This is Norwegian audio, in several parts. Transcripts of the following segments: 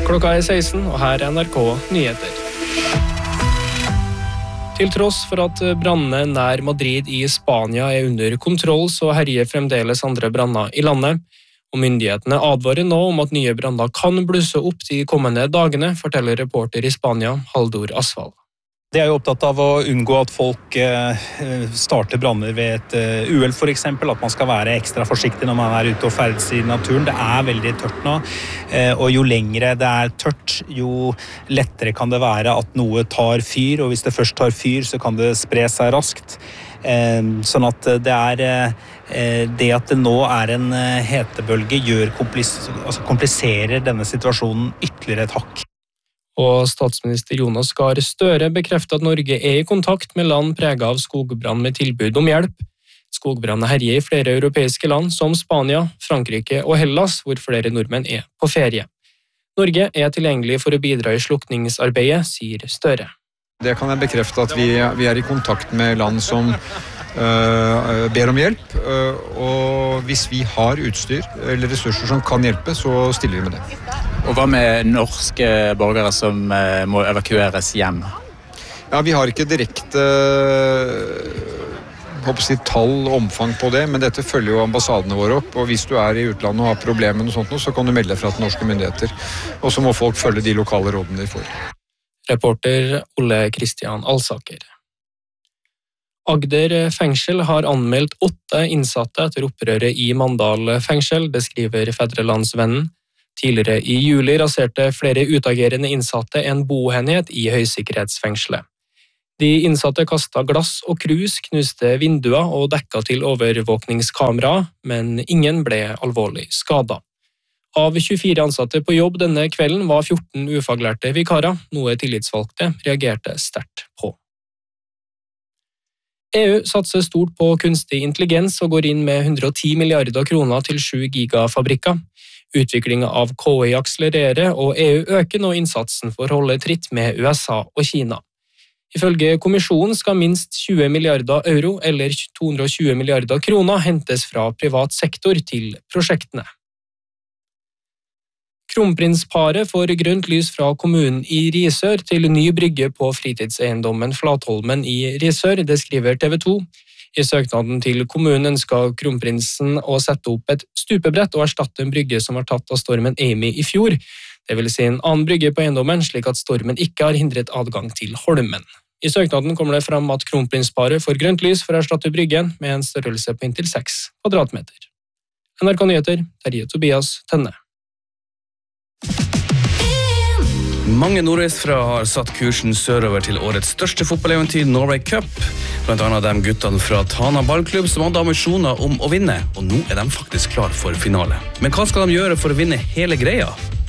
Klokka 16, og her NRK Nyheter. Til tross for at brannene nær Madrid i Spania under kontroll, så herjer fremdeles andre branner i landet. Og myndighetene advarer nå om at nye branner kan blusse opp de kommende dagene, forteller reporter i Spania, Haldor Asval. De jo opptatt av å unngå at folk starter branner ved et uhell, for eksempel. At man skal være ekstra forsiktig når man ute og ferdes i naturen. Det veldig tørt nå, og jo lengre det tørt, jo lettere kan det være at noe tar fyr. Og hvis det først tar fyr, så kan det spre seg raskt. Sånn at det at det nå en hetebølge kompliserer denne situasjonen ytterligere et hakk. Og statsminister Jonas Gahr Støre bekrefter at Norge i kontakt med land preget av skogbrann med tilbud om hjelp. Skogbranner herjer i flere europeiske land som Spania, Frankrike og Hellas, hvor flere nordmenn på ferie. Norge tilgjengelig for å bidra i slukningsarbeidet, sier Støre. Det kan jeg bekrefte at vi i kontakt med land som ber om hjelp, og hvis vi har utstyr eller ressurser som kan hjelpe, så stiller vi med det. Og hva med norske borgere som må evakueres hjem? Ja, vi har ikke direkte tall og omfang på det, men dette følger jo ambassadene våre opp, og hvis du i utlandet og har problemer med noe sånt, så kan du melde fra til norske myndigheter, og så må folk følge de lokale rådene de får. Reporter Ole Kristian Alsaker. Agder fengsel har anmeldt 8 innsatte etter opprøret i Mandal fengsel, det skriver Fedrelandsvennen. Tidligere i juli raserte flere utagerende innsatte en boenhet i høysikkerhetsfengselet. De innsatte kastet glass og krus, knuste vinduer og dekket til overvåkningskamera, men ingen ble alvorlig skadet. Av 24 ansatte på jobb denne kvelden var 14 ufaglærte vikarer, noe tillitsvalgte reagerte sterkt på. EU satser stort på kunstig intelligens og går inn med 110 milliarder kroner til 7 gigafabrikker. Utviklingen av KI akselererer, og EU øker nå innsatsen for å holde tritt med USA og Kina. Ifølge kommisjonen skal minst 20 milliarder euro eller 220 milliarder kroner hentes fra privat sektor til prosjektene. Kronprinsparet får grønt lys fra kommunen i Risør til ny brygge på fritidseiendommen Flatholmen i Risør, det skriver TV 2. I søknaden til kommunen ønsket kronprinsen å sette opp et stupebrett og erstatte en brygge som var tatt av stormen Amy i fjor. Det vil si en annen brygge på eiendommen, slik at stormen ikke har hindret adgang til Holmen. I søknaden kommer det fram at kronprinsparet får grønt lys for å erstatte bryggen med en størrelse på inntil 6 kvadratmeter. NRK Nyheter, Terje Tobias Tenne. Mange nordøstfra har satt kursen sørover til årets største fotballeventyr, Norway Cup. Blant annet de guttene fra Tana ballklubb som hadde ambisjoner om å vinne, og nå de faktisk klar for finale. Men hva skal de gjøre for å vinne hele greia?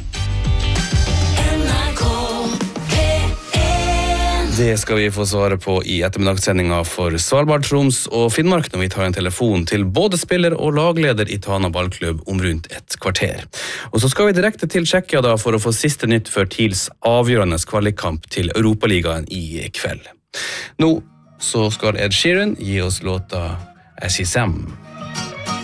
Det skal vi få svare på i ettermiddagssendingen for Svalbard, Troms og Finnmark når vi tar en telefon til både spiller og lagleder i Tana ballklubb om rundt et kvarter. Og så skal vi direkte til Tsjekkia da for å få siste nytt før TILs avgjørende kvalikkamp til Europaligaen i kveld. Nå så skal Ed Sheeran gi oss låta As He Sam.